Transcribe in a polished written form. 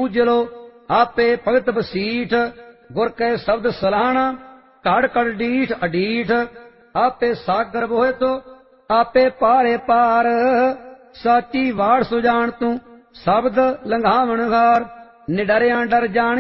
ਪੂਜਲੋ ਆਪੇ ਭਗਤ ਬਸੀਠ ਗੁਰ ਕੈ ਸ਼ਬਦ ਸਲਾਹਣਾ ਘੜ ਘੜ ਡੀਠ ਅਡੀਠ ਆਪੇ ਸਾਗਰ ਬੋਹਿਤ ਆਪੇ ਪਾਰੇ ਪਾਰ ਸਾਚੀ ਵਾੜ ਸੁਜਾਨ ਤੂੰ ਸ਼ਬਦ ਲੰਘਾਵਣਹਾਰ ਨਿਡਰਿਆਂ ਡਰ ਜਾਣ